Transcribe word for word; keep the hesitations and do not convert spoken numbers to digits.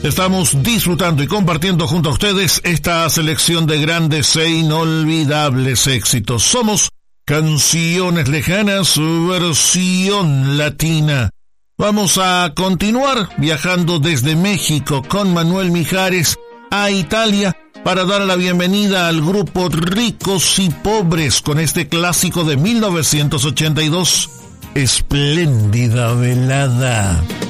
Estamos disfrutando y compartiendo junto a ustedes esta selección de grandes e inolvidables éxitos. Somos Canciones Lejanas, versión latina. Vamos a continuar viajando desde México con Manuel Mijares a Italia para dar la bienvenida al grupo Ricos y Pobres con este clásico de mil novecientos ochenta y dos, Espléndida Velada.